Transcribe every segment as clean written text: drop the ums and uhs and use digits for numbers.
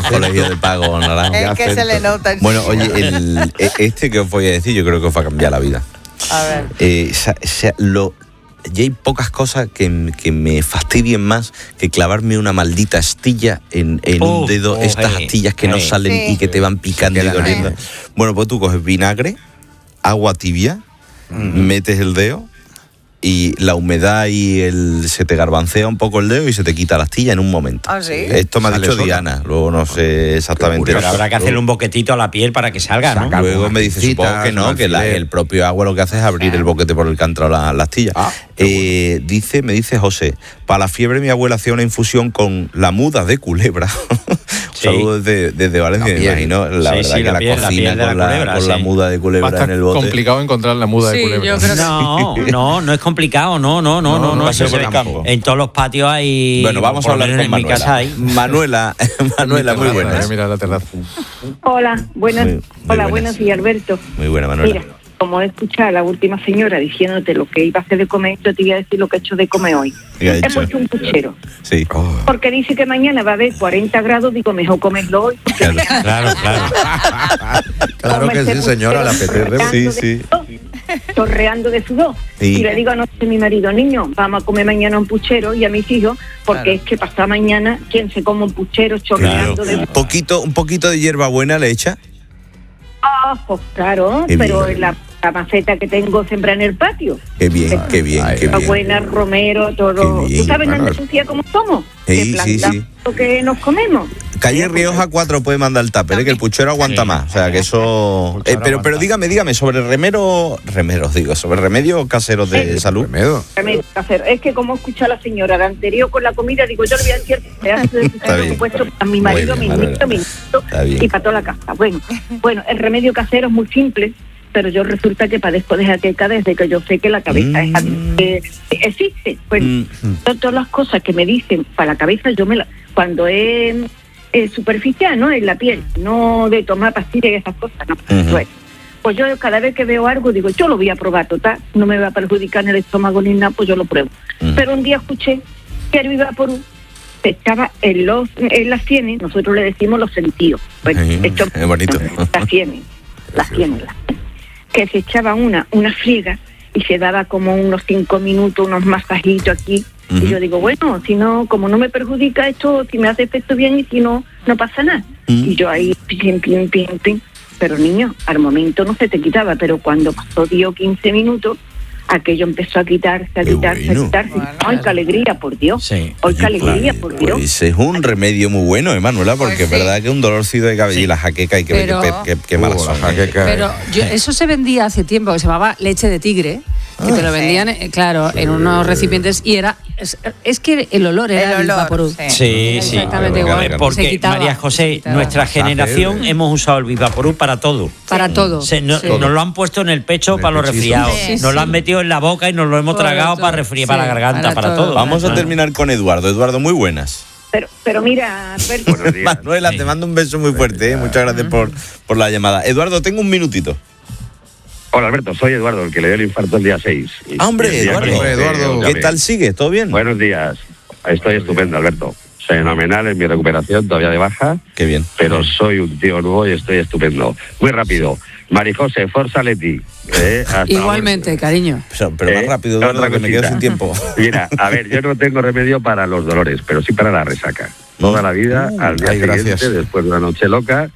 colegio de pago naranja. Es que se le nota. Bueno, oye, este que os voy a decir, yo creo que os va a cambiar la vida. A ver. Ya hay pocas cosas que me fastidien más que clavarme una maldita astilla en un dedo, estas astillas que no salen y que te van picando y doliendo. Bueno, pues tú coges vinagre, agua tibia, metes el dedo y la humedad y se te garbancea un poco el dedo y se te quita la astilla en un momento. ¿Ah, sí? Esto me ha dicho Diana, luego no sé exactamente. Pero habrá que hacerle un boquetito a la piel para que salga, ¿no? Luego me dice, supongo que no, que el propio agua lo que hace es abrir el boquete por el que ha entrado la astilla. Me dice José, para la fiebre mi abuela hacía una infusión con la muda de culebra. Saludos desde Valencia, me imagino. La verdad que la cocina con la muda de culebra en el bote. Es complicado encontrar la muda de culebra. Yo creo que no es complicado, no. En todos los patios hay. Bueno, vamos a hablar con Manuela. Mi casa hay. Manuela, muy buena. Mira la terraza. Hola, buenos días, Alberto. Muy buena, Manuela. Mira, como he escuchado a la última señora diciéndote lo que iba a hacer de comer, yo te voy a decir lo que he hecho de comer hoy. He puesto un puchero. Sí. Porque dice que mañana va a haber 40 grados, digo, mejor comerlo hoy. Claro. Claro que sí, señora, la apetece. Sí. Torreando de sudor. Sí. Y le digo anoche a mi marido, niño, vamos a comer mañana un puchero, y a mis hijos, porque es que pasado mañana, ¿quién se come un puchero chorreando de sudor? Un poquito de hierbabuena le echa. Pues claro, pero en la maceta que tengo sembrada en el patio. Qué bien. Buena, romero, todo. ¿Tú sabes en Andalucía cómo somos? Sí. Lo que nos comemos. Calle Rioja 4 puede mandar el tupper, que el puchero aguanta más. O sea, que eso... pero dígame, sobre sobre remedios caseros de salud. Remedio casero. Es que como escucha la señora la anterior con la comida, digo, yo le voy a decir pedazo de presupuesto para mi marido, mi nieto, y para toda la casa. Bueno, el remedio casero es muy simple, pero yo resulta que padezco de jaqueca desde que yo sé que la cabeza existe. Bueno, todas las cosas que me dicen para la cabeza, cuando es superficial, ¿no? En la piel, no de tomar pastillas y esas cosas, no. Pues yo cada vez que veo algo digo, yo lo voy a probar, total, no me va a perjudicar en el estómago ni nada, pues yo lo pruebo. Pero un día escuché que el Vivaporub se echaba en las sienes, nosotros le decimos los sentidos. Bueno, esto es bonito. Las sienes. Que se echaba una friega y se daba como unos 5 minutos, unos masajitos aquí. Y yo digo, bueno, si no, como no me perjudica esto, si me hace efecto bien, y si no, no pasa nada. Y yo ahí, pim. Pero niño, al momento no se te quitaba, pero cuando pasó 10 o 15 minutos, aquello empezó a quitarse. Bueno. ¡Ay, qué alegría, por Dios! Sí. ¡Ay, qué alegría, por Dios! Pues es un remedio muy bueno, Manuela, porque es verdad que un dolorcito de cabello y la jaqueca, hay que ver qué malas son. Pero eso se vendía hace tiempo, que se llamaba leche de tigre, que te lo vendían, en unos recipientes, y es que el olor era el Vivaporub. Sí. Exactamente igual. Porque, María José, nuestra generación hemos usado el Vivaporub para todo. Para todo. Nos lo han puesto en el pecho para los resfriados. Nos lo han metido en la boca y nos lo hemos tragado para resfriar, para la garganta, para todo. Vamos a terminar con Eduardo. Eduardo, muy buenas. Pero mira, Alberto. Manuela, te mando un beso muy fuerte. Muchas gracias por la llamada. Eduardo, tengo un minutito. Hola, Alberto, soy Eduardo, el que le dio el infarto el día 6. ¡Hombre, Eduardo! ¿Qué tal sigue? ¿Todo bien? Buenos días. Estoy estupendo, Alberto. Fenomenal en mi recuperación, todavía de baja. Qué bien. Pero soy un tío nuevo y estoy estupendo. Muy rápido. Marijose, Forza Leti. Igualmente, cariño. Pero más rápido, Eduardo, que me quedo sin tiempo. Mira, a ver, yo no tengo remedio para los dolores, pero sí para la resaca. Toda la vida, al día siguiente, después de una noche loca...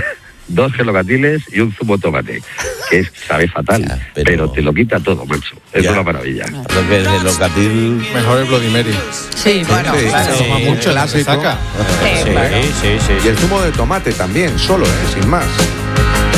2 gelocatiles y un zumo de tomate, que sabe fatal, pero te lo quita todo, macho. Es una maravilla. Lo que es el gelocatil... Mejor el Bloody Mary. Sí, bueno, claro. Toma mucho, la saca. Sí. Y el zumo de tomate también, solo, sin más.